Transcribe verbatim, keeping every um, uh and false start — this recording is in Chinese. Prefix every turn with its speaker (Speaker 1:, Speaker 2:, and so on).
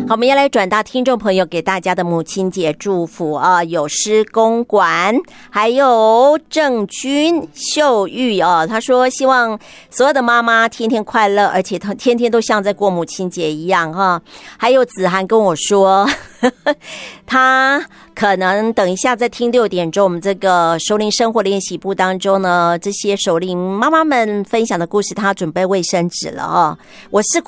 Speaker 1: 好，我们要来转达听众朋友给大家的母亲节祝福啊，有施公馆，还有郑君秀玉啊，他说希望所有的妈妈天天快乐，而且天天都像在过母亲节一样哈。还有子涵跟我说，呵呵他可能等一下在听六点钟我们这个熟龄生活练习部当中呢，这些熟龄妈妈们分享的故事，他准备卫生纸了哦。我是